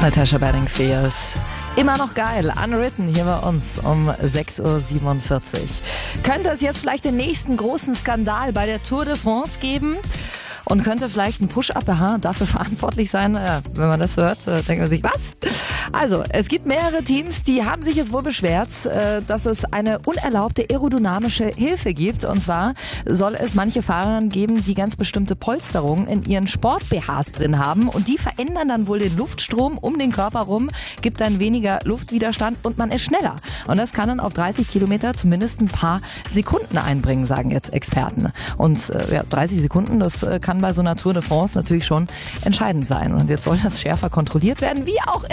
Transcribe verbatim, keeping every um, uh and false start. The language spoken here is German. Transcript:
Natasha Bedingfield. Immer noch geil, Unwritten hier bei uns um sechs Uhr siebenundvierzig. Könnte es jetzt vielleicht den nächsten großen Skandal bei der Tour de France geben? Und könnte vielleicht ein Push-Up dafür verantwortlich sein? Ja, wenn man das hört, denkt man sich, was? Also, es gibt mehrere Teams, die haben sich jetzt wohl beschwert, dass es eine unerlaubte aerodynamische Hilfe gibt. Und zwar soll es manche Fahrer geben, die ganz bestimmte Polsterungen in ihren Sport-B Hs drin haben. Und die verändern dann wohl den Luftstrom um den Körper rum, gibt dann weniger Luftwiderstand und man ist schneller. Und das kann dann auf dreißig Kilometer zumindest ein paar Sekunden einbringen, sagen jetzt Experten. Und äh, ja, dreißig Sekunden, das äh, kann bei so einer Tour de France natürlich schon entscheidend sein. Und jetzt soll das schärfer kontrolliert werden, wie auch